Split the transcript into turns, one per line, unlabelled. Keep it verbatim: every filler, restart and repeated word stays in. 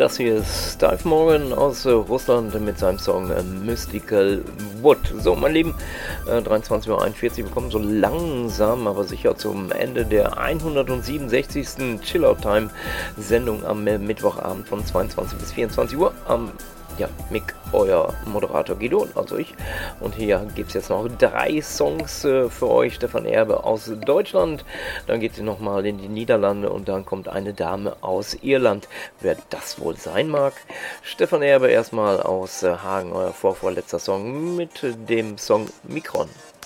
Das hier ist Steve Morgan aus äh, Russland mit seinem Song äh, Mystical Wood. So, mein Lieben, äh, dreiundzwanzig Uhr einundvierzig, wir kommen so langsam, aber sicher zum Ende der hundertsiebenundsechzigsten Chillout-Time-Sendung am äh, Mittwochabend von zweiundzwanzig bis vierundzwanzig Uhr. Am Ja, Mick, euer Moderator Guido, also ich. Und hier gibt es jetzt noch drei Songs äh, für euch. Stefan Erbe aus Deutschland, dann geht es nochmal in die Niederlande und dann kommt eine Dame aus Irland. Wer das wohl sein mag? Stefan Erbe erstmal aus äh, Hagen, euer vorvorletzter Song mit äh, dem Song Mikron.